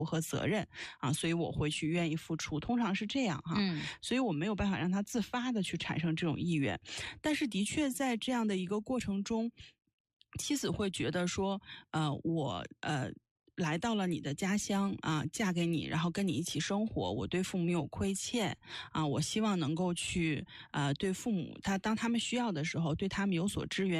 和责任啊，所以我会去愿意付出，通常是这样哈。所以我没有办法让他自发的去产生这种意愿，但是的确在这样的一个过程中，妻子会觉得说，我来到了你的家乡啊，嫁给你，然后跟你一起生活，我对父母有亏欠啊，我希望能够去对父母，当他们需要的时候，对他们有所支援。